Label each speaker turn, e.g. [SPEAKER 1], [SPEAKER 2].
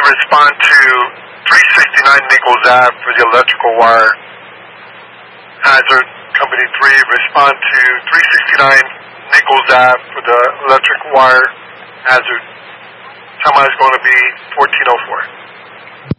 [SPEAKER 1] respond to 369 Nichols Ave for the electrical wire hazard. Company 3, respond to 369 Nichols Ave for the electric wire hazard. Time is going to be 14:04.